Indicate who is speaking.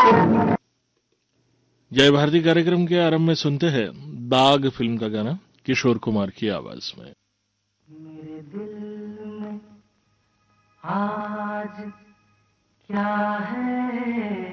Speaker 1: जय भारती कार्यक्रम के आरंभ में सुनते हैं दाग फिल्म का गाना किशोर कुमार की आवाज में।
Speaker 2: मेरे दिल में आज क्या है